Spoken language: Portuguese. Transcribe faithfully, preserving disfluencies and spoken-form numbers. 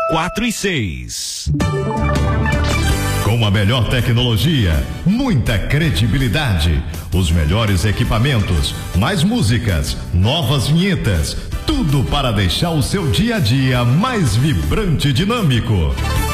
quatro e seis. Com a melhor tecnologia, muita credibilidade, os melhores equipamentos, mais músicas, novas vinhetas, tudo para deixar o seu dia a dia mais vibrante e dinâmico.